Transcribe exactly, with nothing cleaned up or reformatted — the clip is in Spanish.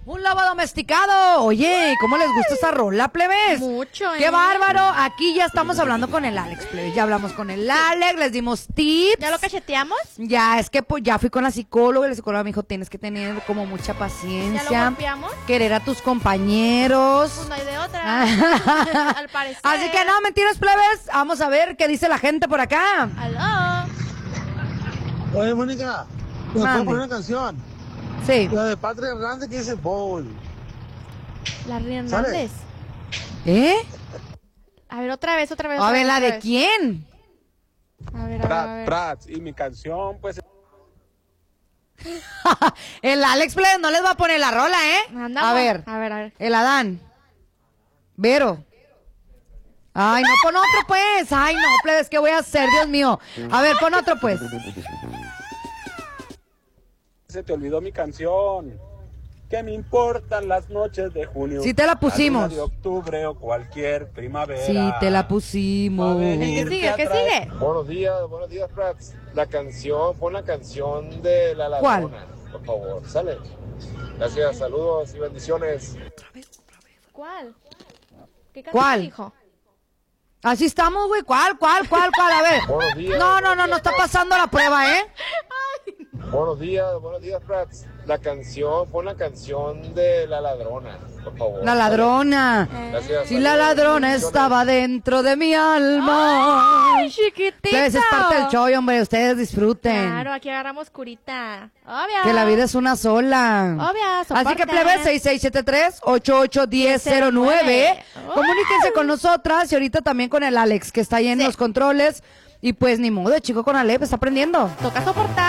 Un lobo domesticado. Oye, ¿cómo les gusta esa rola, plebes? Mucho, ¿eh? ¡Qué bárbaro! Aquí ya estamos hablando con el Alex, plebes. Ya hablamos con el Alex, les dimos tips. ¿Ya lo cacheteamos? Ya, es que pues ya fui con la psicóloga y la psicóloga me dijo, tienes que tener como mucha ¿Ya paciencia. lo golpeamos? Querer a tus compañeros. Pues no hay de otra. Al parecer. Así que no, mentiras, plebes. Vamos a ver qué dice la gente por acá. Aló. Oye, Mónica, ¿me Mande. puedo poner una canción? Sí. La de Patria Hernández que dice Bowl. La Ría ¿Sale? Hernández. ¿Eh? A ver, otra vez, otra vez. A otra ver, vez, ¿la otra de vez. quién? A ver, a ver, a Prats, ver. Prats, y mi canción, pues. El Alex, plebes, no les va a poner la rola, ¿eh? Andamos. A ver, A ver, a ver. el Adán. Vero. Ay, no, pon otro, pues. Ay, no, plebes, ¿qué voy a hacer? Dios mío. A ver, pon otro, pues. Se te olvidó mi canción. ¿Qué me importan las noches de junio? Sí te la pusimos. luna de octubre o cualquier primavera. Sí, te la pusimos. A ver, ¿El que sigue? ¿El que sigue? Buenos días, buenos días, Prats. La canción, pon la canción de La ¿Cuál? Ladrona, por favor, ¿sale? Gracias, saludos y bendiciones. ¿Cuál? ¿Qué canción ¿Cuál? dijo? Así estamos, güey. ¿Cuál, cuál, cuál, cuál? A ver. Buenos días. No, no, no, no está pasando la prueba, ¿eh? Buenos días, buenos días, Prats. La canción, pon la canción de La Ladrona, por favor. La ladrona. Gracias. Si la saludos, ladrona bendiciones. estaba dentro de mi alma. ¡Ay, chiquitito! Plebes, es parte del show, hombre. Ustedes disfruten. Claro, aquí agarramos curita. Obvio. Que la vida es una sola. Obvio, Así que soporte. plebes, seis seis siete tres, ocho ocho uno cero cero nueve. Oh. Comuníquense con nosotras y ahorita también con el Alex, que está ahí en Sí. los controles. Y pues ni modo, chico con Alep, está aprendiendo. Toca soportar.